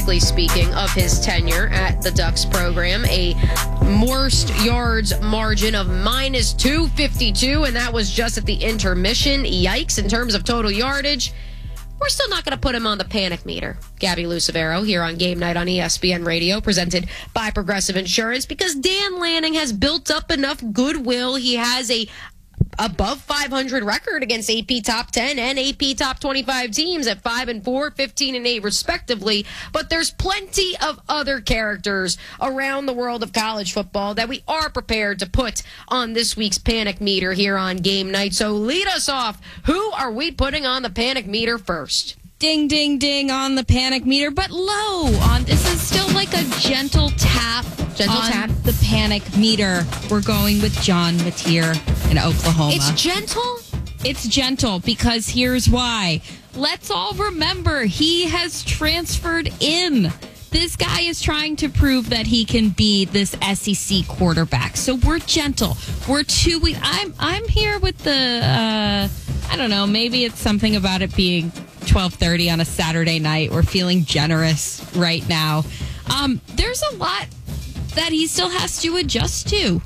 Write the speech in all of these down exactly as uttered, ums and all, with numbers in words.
Speaking of his tenure at the Ducks program, a worst yards margin of minus two fifty-two, and that was just at the intermission. Yikes, in terms of total yardage. We're still not going to put him on the panic meter. Gabby Lucevero here on Game Night on E S P N Radio, presented by Progressive Insurance, because Dan Lanning has built up enough goodwill. He has a above five hundred record against A P Top ten and A P Top twenty-five teams at five and four, fifteen and eight respectively. But there's plenty of other characters around the world of college football that we are prepared to put on this week's panic meter here on Game Night. So lead us off. Who are we putting on the panic meter first? Ding, ding, ding on the panic meter, but low on. This is still like a gentle tap. Gentle on tap. The panic meter. We're going with John Mateer in Oklahoma. It's gentle? It's gentle because here's why. Let's all remember he has transferred in. This guy is trying to prove that he can be this S E C quarterback. So we're gentle. We're two weeks. I'm I'm here with the. Uh, I don't know. Maybe it's something about it being twelve thirty on a Saturday night. We're feeling generous right now. Um, there's a lot that he still has to adjust to.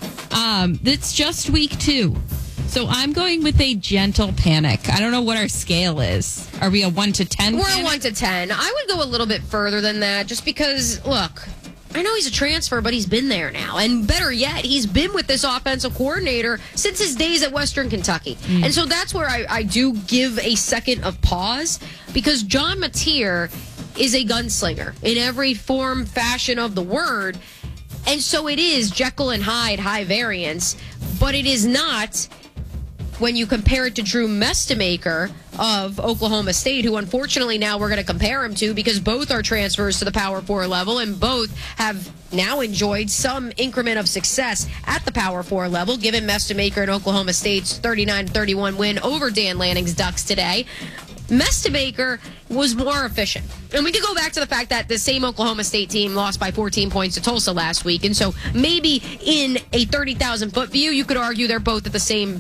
Um, it's just week two. So I'm going with a gentle panic. I don't know what our scale is. Are we a one to ten? We're panic? a one to ten. I would go a little bit further than that just because, look, I know he's a transfer, but he's been there now. And better yet, he's been with this offensive coordinator since his days at Western Kentucky. Mm. And so that's where I, I do give a second of pause, because John Mateer is a gunslinger in every form, fashion of the word. And so it is Jekyll and Hyde high variance, but it is not when you compare it to Drew Mestemaker of Oklahoma State, who unfortunately now we're going to compare him to because both are transfers to the Power Four level and both have now enjoyed some increment of success at the Power Four level, given Mestemaker and Oklahoma State's thirty-nine thirty-one win over Dan Lanning's Ducks today. Mestemaker was more efficient. And we could go back to the fact that the same Oklahoma State team lost by fourteen points to Tulsa last week. And so maybe in a thirty thousand foot view, you could argue they're both at the same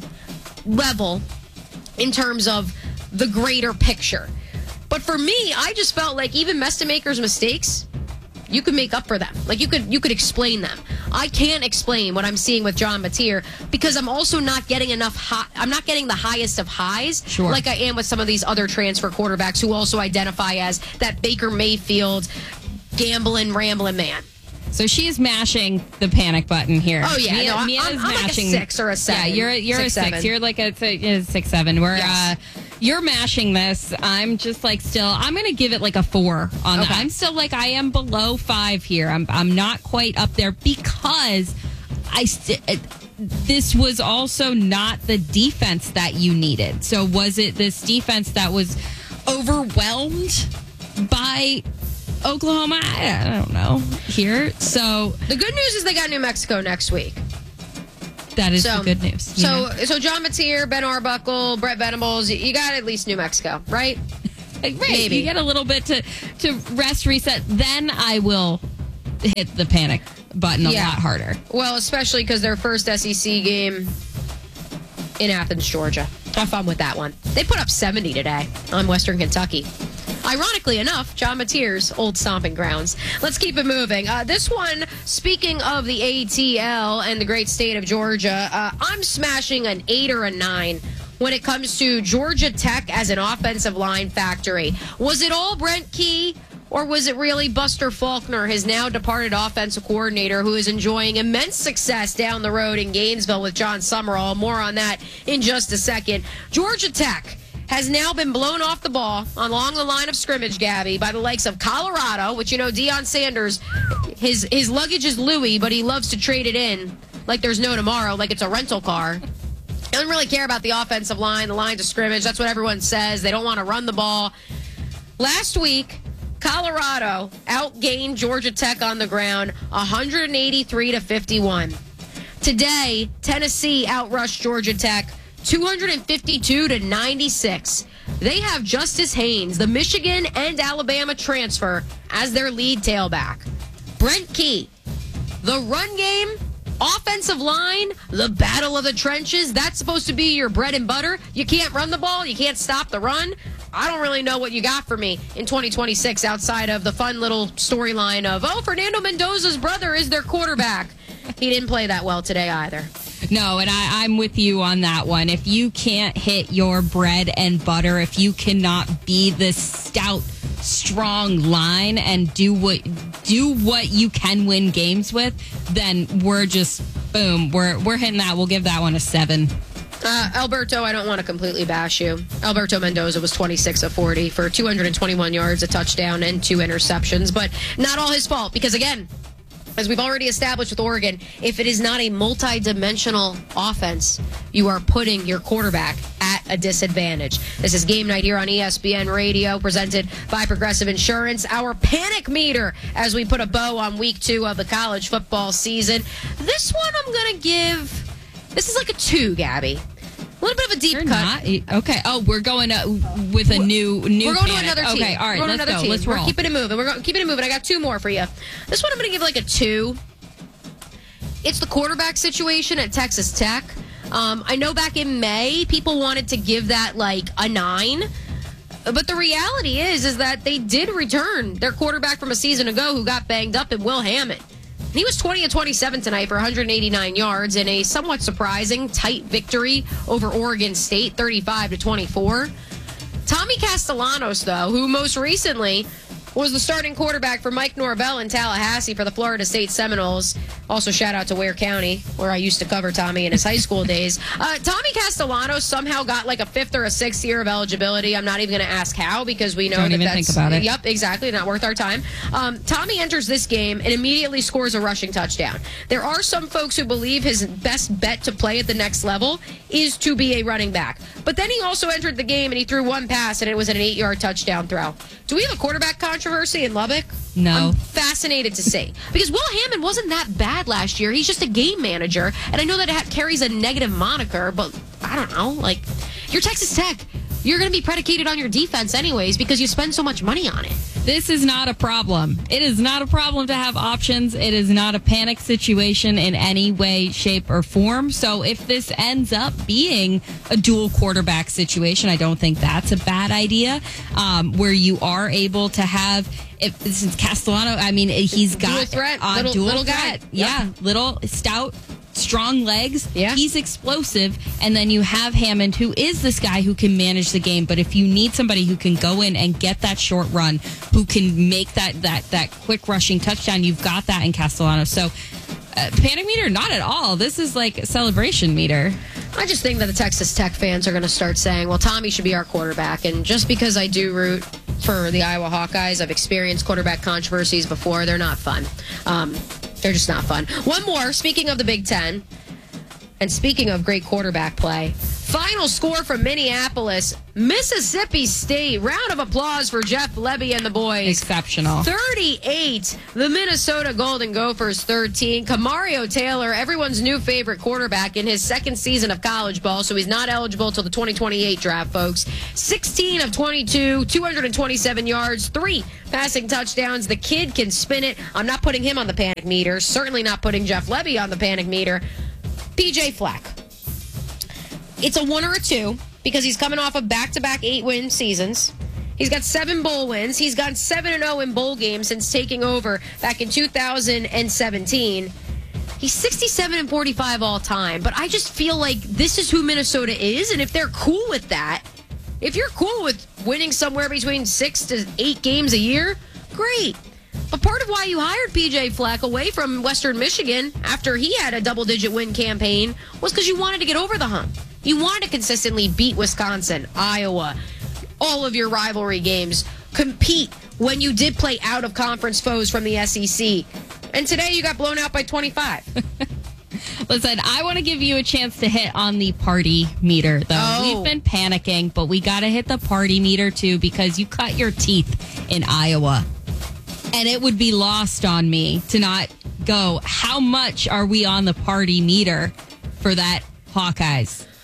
level in terms of the greater picture. But for me, I just felt like even Mestemaker's mistakes, you could make up for them. Like you could you could explain them. I can't explain what I'm seeing with John Mateer because I'm also not getting enough high, I'm not getting the highest of highs sure. like I am with some of these other transfer quarterbacks who also identify as that Baker Mayfield gambling, rambling man. So she's mashing the panic button here. Oh, yeah. Mia, No, I'm, Mia's I'm like mashing, a six or a seven. Yeah, you're, you're six, a six. seven. You're like a, a, a six, seven. Where yes. uh, you're mashing this. I'm just like still, I'm going to give it like a four on okay. that. I'm still like, I am below five here. I'm, I'm not quite up there because I st- this was also not the defense that you needed. So was it this defense that was overwhelmed by Oklahoma? I don't know here. So the good news is they got New Mexico next week. That is so, the good news. So, yeah. so John Mateer, Ben Arbuckle, Brett Venables, you got at least New Mexico, right? Right. Maybe. You get a little bit to, to rest, reset. Then I will hit the panic button a yeah. lot harder. Well, especially because their first S E C game in Athens, Georgia. Have fun with that one. They put up seventy today on Western Kentucky. Ironically enough, John Mateer's old stomping grounds. Let's keep it moving. Uh, this one, speaking of the A T L and the great state of Georgia, uh, I'm smashing an eight or a nine when it comes to Georgia Tech as an offensive line factory. Was it all Brent Key, or was it really Buster Faulkner, his now departed offensive coordinator, who is enjoying immense success down the road in Gainesville with John Summerall? More on that in just a second. Georgia Tech has now been blown off the ball along the line of scrimmage, Gabby, by the likes of Colorado, which, you know, Deion Sanders, his his luggage is Louis, but he loves to trade it in like there's no tomorrow, like it's a rental car. Doesn't really care about the offensive line, the lines of scrimmage. That's what everyone says. They don't want to run the ball. Last week, Colorado outgained Georgia Tech on the ground one eighty-three to fifty-one. Today, Tennessee outrushed Georgia Tech two fifty-two to ninety-six. They have Justice Haynes, the Michigan and Alabama transfer, as their lead tailback. Brent Key, the run game, offensive line, the battle of the trenches, that's supposed to be your bread and butter. You can't run the ball. You can't stop the run. I don't really know what you got for me in twenty twenty-six outside of the fun little storyline of, oh, Fernando Mendoza's brother is their quarterback. He didn't play that well today either. No, and I, I'm with you on that one. If you can't hit your bread and butter, if you cannot be this stout, strong line and do what do what you can win games with, then we're just boom. We're we're hitting that. We'll give that one a seven. Uh, Alberto, I don't want to completely bash you. Alberto Mendoza was twenty-six of forty for two hundred twenty-one yards, a touchdown, and two interceptions. But not all his fault because, again, as we've already established with Oregon, if it is not a multi-dimensional offense, you are putting your quarterback at a disadvantage. This is Game Night here on E S P N Radio, presented by Progressive Insurance. Our panic meter as we put a bow on week two of the college football season. This one I'm going to give, this is like a two, Gabby. A little bit of a deep You're cut. Not, okay. Oh, we're going to, with a new new. We're going panic. to another team. Okay, all right, we're going let's to another go. team. Let's we're roll. keeping it moving. We're going, keeping it moving. I got two more for you. This one I'm going to give like a two. It's the quarterback situation at Texas Tech. Um, I know back in May, people wanted to give that like a nine. But the reality is, is that they did return their quarterback from a season ago who got banged up in Will Hammond. He was twenty of twenty-seven tonight for one hundred eighty-nine yards in a somewhat surprising, tight victory over Oregon State, thirty-five to twenty-four. Tommy Castellanos, though, who most recently was the starting quarterback for Mike Norvell in Tallahassee for the Florida State Seminoles. Also, shout out to Ware County, where I used to cover Tommy in his high school days. Uh, Tommy Castellanos somehow got like a fifth or a sixth year of eligibility. I'm not even going to ask how because we know Don't that even that's... think about it. Yep, exactly. Not worth our time. Um, Tommy enters this game and immediately scores a rushing touchdown. There are some folks who believe his best bet to play at the next level is to be a running back. But then he also entered the game and he threw one pass and it was an eight-yard touchdown throw. Do we have a quarterback controversy in Lubbock? No. I'm fascinated to see. Because Will Hammond wasn't that bad last year. He's just a game manager. And I know that it ha- carries a negative moniker, but I don't know. Like, you're Texas Tech. You're going to be predicated on your defense anyways because you spend so much money on it. This is not a problem. It is not a problem to have options. It is not a panic situation in any way, shape, or form. So if this ends up being a dual quarterback situation, I don't think that's a bad idea. Um, where you are able to have, if this is Castellano, I mean, he's got Dual threat, uh, little, dual little threat. guy. Yeah, Yep. little stout. Strong legs. Yeah. He's explosive. And then you have Hammond, who is this guy who can manage the game. But if you need somebody who can go in and get that short run, who can make that that that quick rushing touchdown, you've got that in Castellano. So uh, panic meter, not at all. This is like a celebration meter. I just think that the Texas Tech fans are going to start saying, well, Tommy should be our quarterback. And just because I do root for the Iowa Hawkeyes, I've experienced quarterback controversies before. They're not fun. Um, they're just not fun. One more, speaking of the Big Ten, and speaking of great quarterback play, final score from Minneapolis, Mississippi State. Round of applause for Jeff Lebby and the boys. Exceptional. thirty-eight, the Minnesota Golden Gophers thirteen. Kamario Taylor, everyone's new favorite quarterback in his second season of college ball, so he's not eligible till the twenty twenty-eight draft, folks. sixteen of twenty-two, two hundred twenty-seven yards, three passing touchdowns. The kid can spin it. I'm not putting him on the panic meter. Certainly not putting Jeff Lebby on the panic meter. P J Fleck. It's a one or a two because he's coming off of back-to-back eight-win seasons. He's got seven bowl wins. He's gone seven and oh in bowl games since taking over back in two thousand seventeen. He's sixty-seven and forty-five all time, but I just feel like this is who Minnesota is, and if they're cool with that, if you're cool with winning somewhere between six to eight games a year, great. But part of why you hired P J Fleck away from Western Michigan after he had a double-digit win campaign was because you wanted to get over the hump. You wanted to consistently beat Wisconsin, Iowa, all of your rivalry games, compete when you did play out-of-conference foes from the S E C. And today you got blown out by twenty-five. Listen, I want to give you a chance to hit on the party meter, though. Oh. We've been panicking, but we got to hit the party meter, too, because you cut your teeth in Iowa. And it would be lost on me to not go, how much are we on the party meter for that Hawkeyes?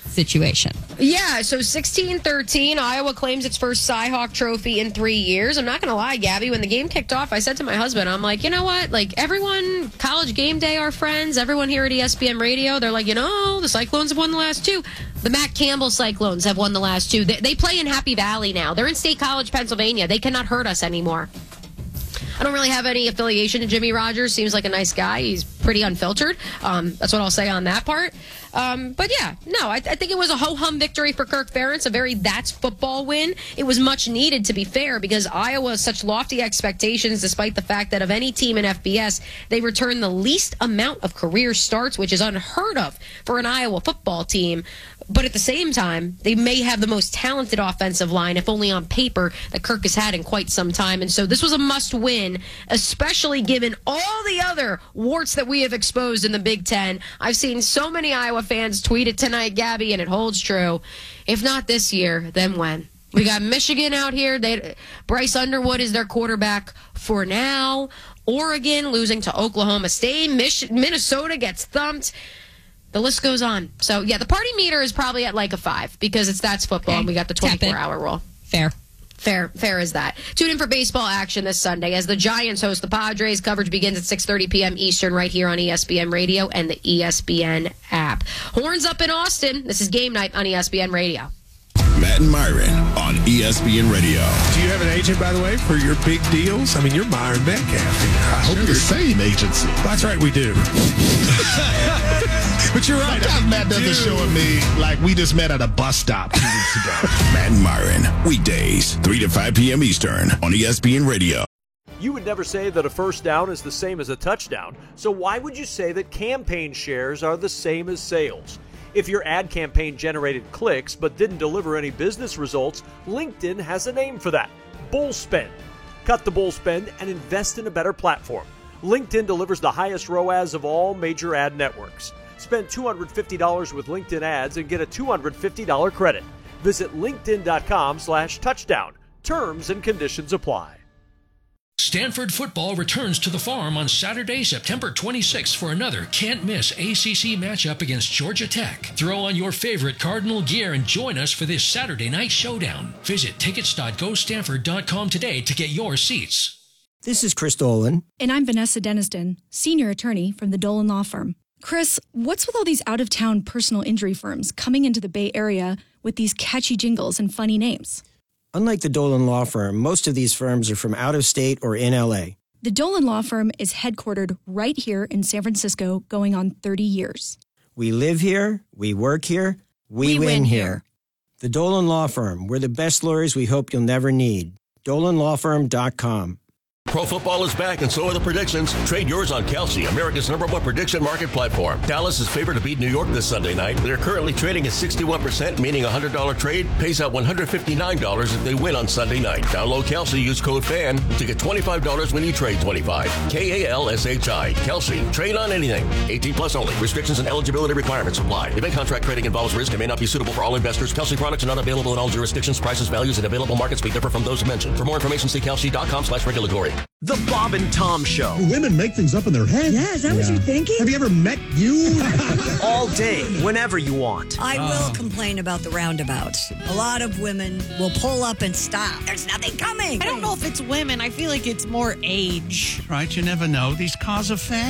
situation. Yeah, so sixteen thirteen, Iowa claims its first Cy-Hawk trophy in three years. I'm not going to lie, Gabby, when the game kicked off, I said to my husband, I'm like, you know what? Like, everyone, College Game Day, our friends, everyone here at E S P N Radio, they're like, you know, the Cyclones have won the last two. The Matt Campbell Cyclones have won the last two. They, they play in Happy Valley now. They're in State College, Pennsylvania. They cannot hurt us anymore. I don't really have any affiliation to Jimmy Rogers. Seems like a nice guy. He's pretty unfiltered. Um, that's what I'll say on that part. Um, but yeah, no, I, I think it was a ho-hum victory for Kirk Ferentz, a very that's football win. It was much needed, to be fair, because Iowa has such lofty expectations, despite the fact that of any team in F B S, they return the least amount of career starts, which is unheard of for an Iowa football team. But at the same time, they may have the most talented offensive line, if only on paper, that Kirk has had in quite some time. And so this was a must-win, especially given all the other warts that we have exposed in the Big Ten. I've seen so many Iowa fans tweet it tonight, Gabby, and it holds true. If not this year, then when? We got Michigan out here. They, Bryce Underwood is their quarterback for now. Oregon losing to Oklahoma State. Mich- Minnesota gets thumped. The list goes on. So, yeah, the party meter is probably at like a five because it's that's football okay. and we got the twenty-four hour rule. Fair. Fair, fair as that. Tune in for baseball action this Sunday as the Giants host the Padres. Coverage begins at six thirty p.m. Eastern right here on E S P N Radio and the E S P N app. Horns up in Austin. This is Game Night on E S P N Radio. Matt and Myron on E S P N Radio. Do you have an agent, by the way, for your big deals? I mean, you're Myron Metcalf here. I hope you're the same agency. That's right, we do. But you're right. Sometimes Matt doesn't show me like we just met at a bus stop two weeks ago. Matt and Myron, weekdays, three to five p.m. Eastern on E S P N Radio. You would never say that a first down is the same as a touchdown, so why would you say that campaign shares are the same as sales? If your ad campaign generated clicks but didn't deliver any business results, LinkedIn has a name for that: bull spend. Cut the bull spend and invest in a better platform. LinkedIn delivers the highest R O A S of all major ad networks. Spend two hundred fifty dollars with LinkedIn ads and get a two hundred fifty dollars credit. Visit linkedin.com slash touchdown. Terms and conditions apply. Stanford football returns to the Farm on Saturday, September twenty-sixth for another can't-miss A C C matchup against Georgia Tech. Throw on your favorite Cardinal gear and join us for this Saturday night showdown. Visit tickets dot go stanford dot com today to get your seats. This is Chris Dolan. And I'm Vanessa Deniston, senior attorney from the Dolan Law Firm. Chris, what's with all these out-of-town personal injury firms coming into the Bay Area with these catchy jingles and funny names? Unlike the Dolan Law Firm, most of these firms are from out of state or in L A. The Dolan Law Firm is headquartered right here in San Francisco, going on thirty years. We live here, we work here, we, we win, win here. here. The Dolan Law Firm, we're the best lawyers we hope you'll never need. dolan law firm dot com. Pro football is back, and so are the predictions. Trade yours on Kelsey, America's number one prediction market platform. Dallas is favored to beat New York this Sunday night. They're currently trading at sixty-one percent, meaning a one hundred dollars trade pays out one hundred fifty-nine dollars if they win on Sunday night. Download Kelsey, use code FAN to get twenty-five dollars when you trade twenty-five dollars. K A L S H I. Kelsey. Trade on anything. eighteen plus only. Restrictions and eligibility requirements apply. Event contract trading involves risk and may not be suitable for all investors. Kelsey products are not available in all jurisdictions. Prices, values, and available markets may differ from those mentioned. For more information, see kelsey dot com slash regulatory. The Bob and Tom Show. Women make things up in their head. Yeah, is that yeah. what you're thinking? Have you ever met you? All day, whenever you want. I oh. will complain about the roundabouts. A lot of women will pull up and stop. There's nothing coming. I don't know if it's women. I feel like it's more age. Right, you never know. These cars are fast.